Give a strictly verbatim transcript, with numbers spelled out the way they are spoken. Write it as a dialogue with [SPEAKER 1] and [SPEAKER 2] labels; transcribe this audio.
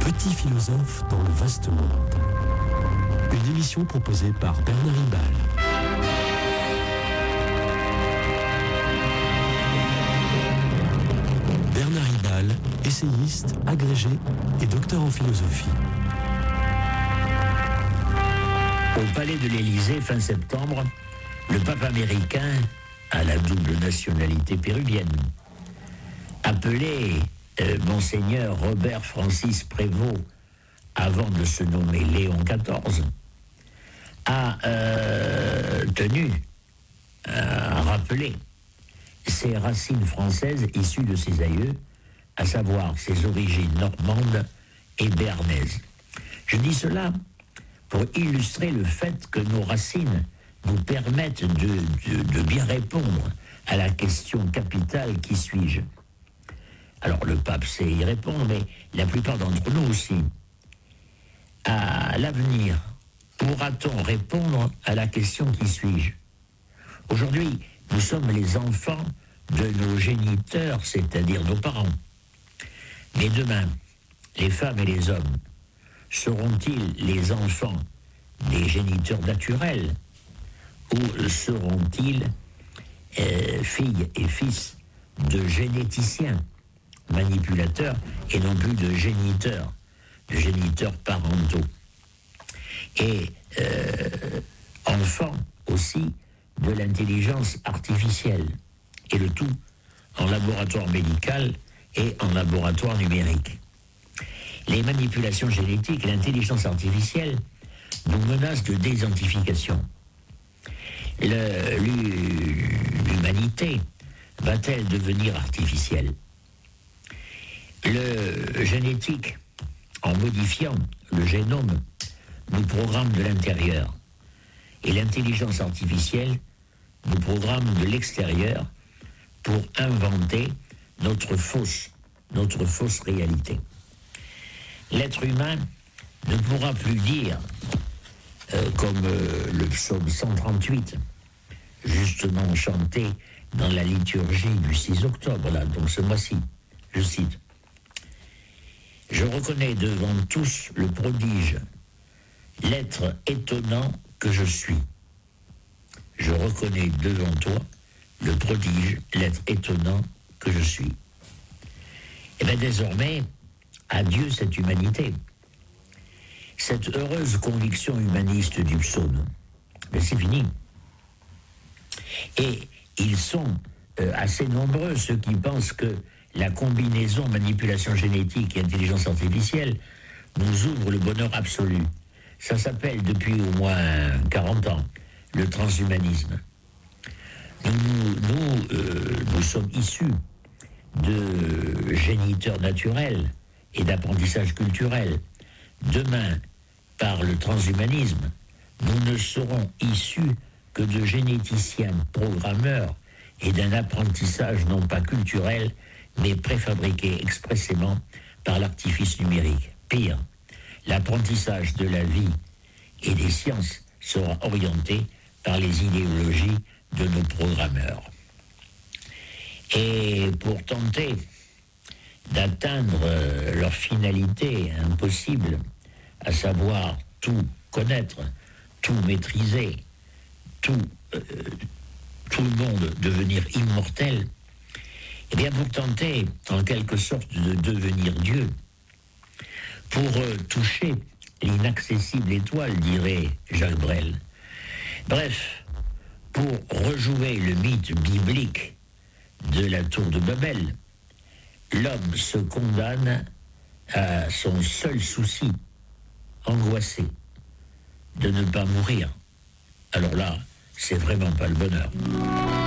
[SPEAKER 1] Petit philosophe dans le vaste monde. Une émission proposée par Bernard Hibal. Bernard Hibal, essayiste, agrégé et docteur en philosophie.
[SPEAKER 2] Au palais de l'Élysée, fin septembre, le pape américain a la double nationalité péruvienne. Appelé euh, Monseigneur Robert Francis Prévost, avant de se nommer Léon quatorze, a euh, tenu à rappeler ses racines françaises issues de ses aïeux, à savoir ses origines normandes et béarnaises. Je dis cela pour illustrer le fait que nos racines nous permettent de, de, de bien répondre à la question capitale « Qui suis-je » ? Alors le pape sait y répondre, mais la plupart d'entre nous aussi. À l'avenir, pourra-t-on répondre à la question « Qui suis-je » ? Aujourd'hui, nous sommes les enfants de nos géniteurs, c'est-à-dire nos parents. Mais demain, les femmes et les hommes seront-ils les enfants des géniteurs naturels ou seront-ils euh, filles et fils de généticiens, manipulateurs et non plus de géniteurs, de géniteurs parentaux et euh, enfants aussi de l'intelligence artificielle, et le tout en laboratoire médical et en laboratoire numérique. Les manipulations génétiques et l'intelligence artificielle nous menacent de désidentification. Le, l'humanité va-t-elle devenir artificielle ? Le génétique, en modifiant le génome, nous programme de l'intérieur. Et l'intelligence artificielle nous programme de l'extérieur pour inventer notre fausse, notre fausse réalité. L'être humain ne pourra plus dire, euh, comme euh, le psaume cent trente-huit, justement chanté dans la liturgie du six octobre, là, donc ce mois-ci, je cite, « Je reconnais devant tous le prodige, l'être étonnant que je suis. Je reconnais devant toi le prodige, l'être étonnant que je suis. » Et bien désormais, adieu cette humanité, cette heureuse conviction humaniste du psaume. Mais c'est fini. Et ils sont euh, assez nombreux, ceux qui pensent que la combinaison manipulation génétique et intelligence artificielle nous ouvre le bonheur absolu. Ça s'appelle depuis au moins quarante ans le transhumanisme. Nous, nous, euh, nous sommes issus de géniteurs naturels et d'apprentissage culturel. Demain, par le transhumanisme, nous ne serons issus que de généticiens programmeurs et d'un apprentissage non pas culturel, mais préfabriqué expressément par l'artifice numérique. Pire, l'apprentissage de la vie et des sciences sera orienté par les idéologies de nos programmeurs. Et pour tenter d'atteindre leur finalité impossible, à savoir tout connaître, tout maîtriser, tout, euh, tout le monde devenir immortel, et bien pour tenter en quelque sorte de devenir Dieu, pour euh, toucher l'inaccessible étoile, dirait Jacques Brel. Bref, pour rejouer le mythe biblique de la tour de Babel, l'homme se condamne à son seul souci, angoissé, de ne pas mourir. Alors là, c'est vraiment pas le bonheur.